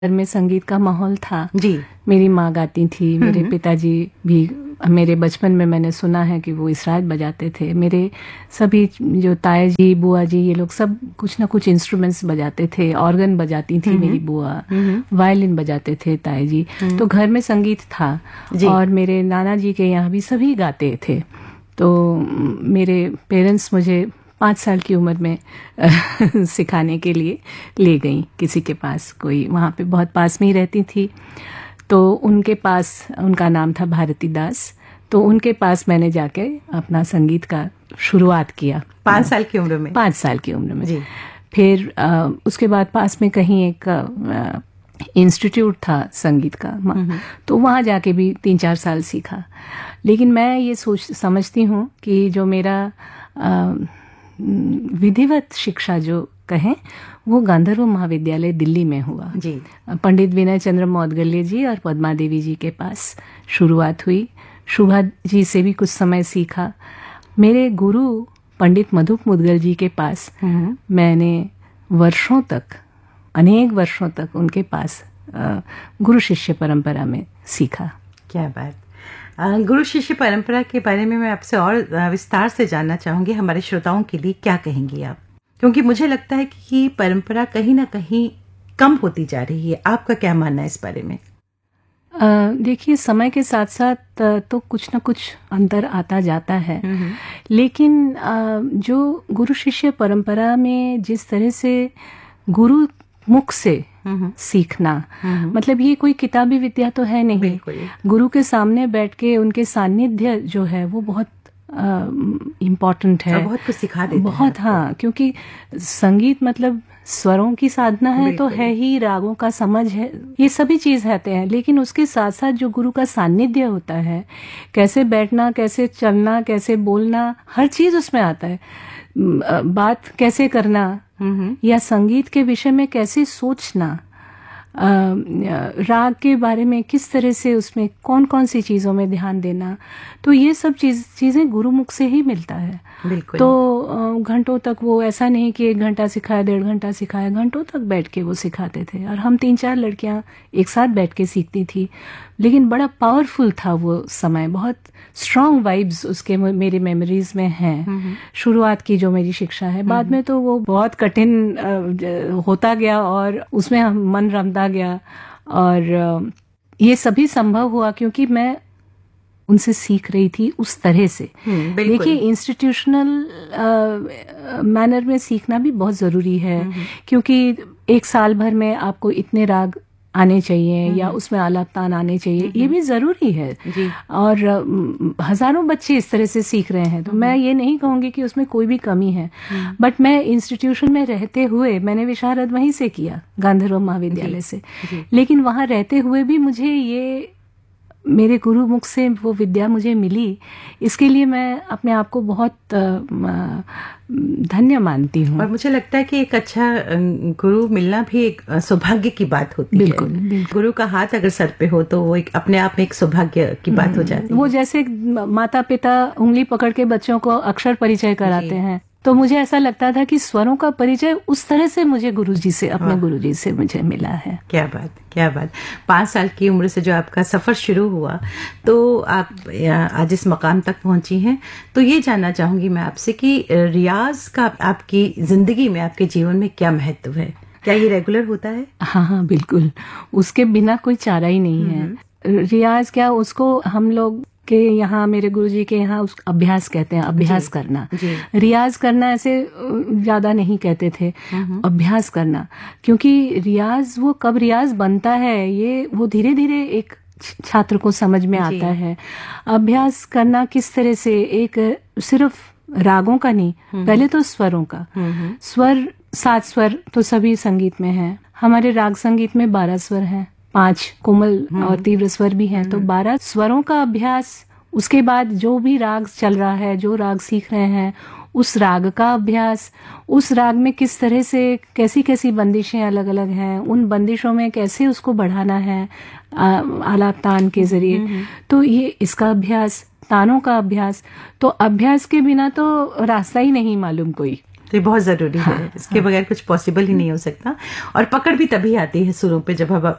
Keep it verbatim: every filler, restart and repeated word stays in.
घर में संगीत का माहौल था जी। मेरी माँ गाती थी, मेरे पिताजी भी, मेरे बचपन में मैंने सुना है कि वो इसराज बजाते थे। मेरे सभी जो ताया जी, बुआ जी, ये लोग सब कुछ ना कुछ इंस्ट्रूमेंट्स बजाते थे। ऑर्गन बजाती थी मेरी बुआ, वायलिन बजाते थे ताया जी। तो घर में संगीत था और मेरे नाना जी के यहाँ भी सभी गाते थे। तो मेरे पेरेंट्स मुझे पाँच साल की उम्र में सिखाने के लिए ले गई किसी के पास, कोई वहाँ पे बहुत पास में ही रहती थी। तो उनके पास, उनका नाम था भारती दास, तो उनके पास मैंने जाके अपना संगीत का शुरुआत किया। पाँच साल की उम्र में? पाँच साल की उम्र में जी। फिर आ, उसके बाद पास में कहीं एक इंस्टीट्यूट था संगीत का, तो वहाँ जाके भी तीन चार साल सीखा। लेकिन मैं ये सोच समझती हूँ कि जो मेरा आ, विधिवत शिक्षा जो कहें वो गांधर्व महाविद्यालय दिल्ली में हुआ। जी। पंडित विनय चंद्र मौदगल्य जी और पद्मा देवी जी के पास शुरुआत हुई। शुभा जी से भी कुछ समय सीखा। मेरे गुरु पंडित मधुप मुदगल जी के पास मैंने वर्षों तक, अनेक वर्षों तक उनके पास गुरु शिष्य परंपरा में सीखा। क्या बात। गुरु शिष्य परंपरा के बारे में मैं आपसे और विस्तार से जानना चाहूंगी। हमारे श्रोताओं के लिए क्या कहेंगी आप? क्योंकि मुझे लगता है कि परंपरा कहीं ना कहीं कम होती जा रही है। आपका क्या मानना है इस बारे में? देखिए, समय के साथ साथ तो कुछ ना कुछ अंतर आता जाता है, लेकिन जो गुरु शिष्य परंपरा में जिस तरह से गुरु मुख से सीखना, मतलब ये कोई किताबी विद्या तो है नहीं। गुरु के सामने बैठ के उनके सानिध्य जो है वो बहुत इम्पोर्टेंट है, बहुत कुछ सिखा देते बहुत हैं। हाँ, क्योंकि संगीत मतलब स्वरों की साधना है तो है ही, रागों का समझ है, ये सभी चीज रहते हैं। लेकिन उसके साथ साथ जो गुरु का सानिध्य होता है, कैसे बैठना, कैसे चलना, कैसे बोलना, हर चीज उसमें आता है। बात कैसे करना या संगीत के विषय में कैसे सोचना, राग के बारे में किस तरह से, उसमें कौन कौन सी चीजों में ध्यान देना, तो ये सब चीज चीजें गुरुमुख से ही मिलता है। बिल्कुल। तो घंटों तक वो, ऐसा नहीं कि एक घंटा सिखाया, डेढ़ घंटा सिखाया, घंटों तक बैठ के वो सिखाते थे। और हम तीन चार लड़कियां एक साथ बैठ के सीखती थी, लेकिन बड़ा पावरफुल था वो समय। बहुत स्ट्रॉन्ग वाइब्स उसके मेरी मेमोरीज में हैं। शुरुआत की जो मेरी शिक्षा है, बाद में तो वो बहुत कठिन होता गया और उसमें मन रमता गया। और ये सभी संभव हुआ क्योंकि मैं उनसे सीख रही थी उस तरह से। देखिए, इंस्टीट्यूशनल मैनर में सीखना भी बहुत जरूरी है, क्योंकि एक साल भर में आपको इतने राग आने चाहिए या उसमें आलाप तान आने चाहिए, ये भी जरूरी है। और हजारों बच्चे इस तरह से सीख रहे हैं, तो मैं ये नहीं कहूंगी कि उसमें कोई भी कमी है। बट मैं इंस्टीट्यूशन में रहते हुए, मैंने विशारद वहीं से किया, गांधर्व महाविद्यालय से, लेकिन वहां रहते हुए भी मुझे ये, मेरे गुरु मुख से वो विद्या मुझे मिली, इसके लिए मैं अपने आप को बहुत धन्य मानती हूँ। और मुझे लगता है कि एक अच्छा गुरु मिलना भी एक सौभाग्य की बात होती बिल्कुल, है। बिल्कुल। गुरु का हाथ अगर सर पे हो तो वो एक अपने आप में एक सौभाग्य की बात हो जाती है। वो जैसे माता पिता उंगली पकड़ के बच्चों को अक्षर परिचय कराते हैं, तो मुझे ऐसा लगता था कि स्वरों का परिचय उस तरह से मुझे गुरुजी से, अपने गुरुजी से मुझे मिला है। क्या बात, क्या बात। पाँच साल की उम्र से जो आपका सफर शुरू हुआ, तो आप आज इस मकाम तक पहुंची हैं। तो ये जानना चाहूंगी मैं आपसे कि रियाज का आपकी जिंदगी में, आपके जीवन में क्या महत्व है? क्या ये रेगुलर होता है? हाँ हाँ, बिल्कुल। उसके बिना कोई चारा ही नहीं है। रियाज क्या, उसको हम लोग के यहाँ, मेरे गुरुजी के यहाँ उस अभ्यास कहते हैं, अभ्यास करना। रियाज करना ऐसे ज्यादा नहीं कहते थे, अभ्यास करना। क्योंकि रियाज, वो कब रियाज बनता है, ये वो धीरे धीरे एक छात्र को समझ में आता है। अभ्यास करना किस तरह से, एक सिर्फ रागों का नहीं, पहले तो स्वरों का। स्वर, सात स्वर तो सभी संगीत में है। हमारे राग संगीत में बारह स्वर हैं, पांच कोमल और तीव्र स्वर भी हैं, तो बारह स्वरों का अभ्यास। उसके बाद जो भी राग चल रहा है, जो राग सीख रहे हैं, उस राग का अभ्यास। उस राग में किस तरह से, कैसी कैसी बंदिशें अलग अलग हैं, उन बंदिशों में कैसे उसको बढ़ाना है आलाप तान के जरिए, तो ये इसका अभ्यास, तानों का अभ्यास। तो अभ्यास के बिना तो रास्ता ही नहीं मालूम कोई। तो ये बहुत जरूरी है, इसके बगैर कुछ पॉसिबल ही नहीं हो सकता। और पकड़ भी तभी आती है सुरों पे जब हम